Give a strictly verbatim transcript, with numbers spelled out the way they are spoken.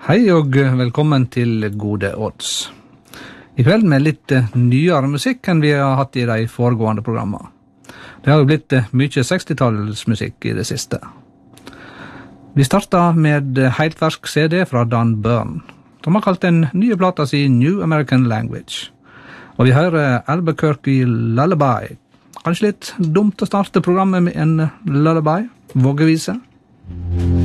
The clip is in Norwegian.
Hei og velkommen til Gode Odds. I kveld med litt nyere musikk enn vi har hatt i de foregående programmer. Det har jo blitt mye sekstitallsmusikk i det siste. Vi startet med helt fersk C D fra Dan Byrne. De har kalt den nye plata si New American Language. Og vi hører Albuquerque Lullaby. Kanskje litt dumt å starte programmet med en lullaby, vågevise.